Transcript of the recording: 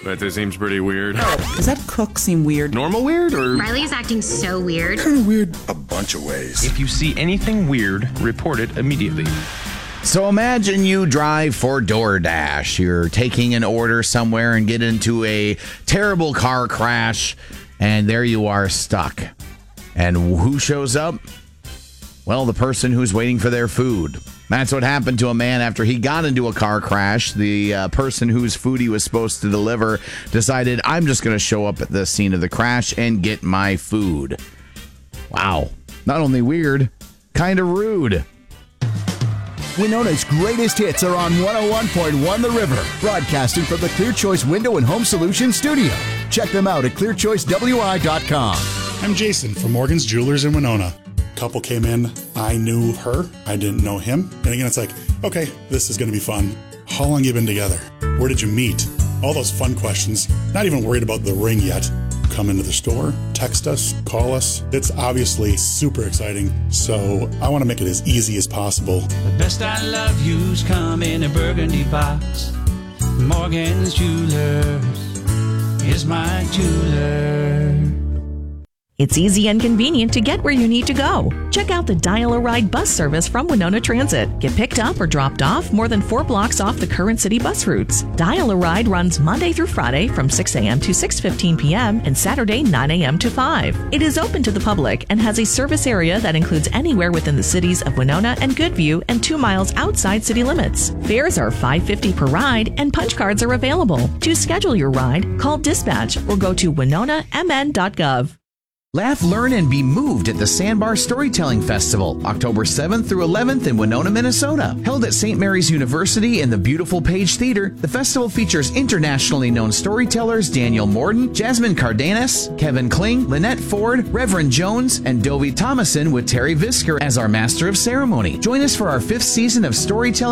That seems pretty weird. Does that cook seem weird? Normal weird or? Riley is acting so weird. Kind of weird a bunch of ways. If you see anything weird, report it immediately. So imagine you drive for DoorDash. You're taking an order somewhere and get into a terrible car crash, and there you are stuck. And who shows up? Well, the person who's waiting for their food. That's what happened to a man after he got into a car crash. The person whose food he was supposed to deliver decided, I'm just going to show up at the scene of the crash and get my food. Wow. Not only weird, kind of rude. Winona's greatest hits are on 101.1 The River, broadcasting from the Clear Choice Window and Home Solutions studio. Check them out at clearchoicewi.com. I'm Jason from Morgan's Jewelers in Winona. Couple came in, I knew her, I didn't know him. And again, it's like, okay, this is going to be fun. How long you been together? Where did you meet? All those fun questions. Not even worried about the ring yet. Come into the store, text us, call us. It's obviously super exciting, so I want to make it as easy as possible. The best I love you's come in a burgundy box. Morgan's Jewelers is my jeweler. It's easy and convenient to get where you need to go. Check out the Dial-A-Ride bus service from Winona Transit. Get picked up or dropped off more than 4 blocks off the current city bus routes. Dial-A-Ride runs Monday through Friday from 6 a.m. to 6:15 p.m. and Saturday 9 a.m. to 5. It is open to the public and has a service area that includes anywhere within the cities of Winona and Goodview and 2 miles outside city limits. Fares are $5.50 per ride and punch cards are available. To schedule your ride, call dispatch or go to winonamn.gov. Laugh, learn, and be moved at the Sandbar Storytelling Festival, October 7th through 11th in Winona, Minnesota. Held at St. Mary's University in the beautiful Page Theater, the festival features internationally known storytellers Daniel Morden, Jasmine Cardenas, Kevin Kling, Lynette Ford, Reverend Jones, and Dovie Thomason with Terry Visker as our Master of Ceremony. Join us for our 5th season of storytelling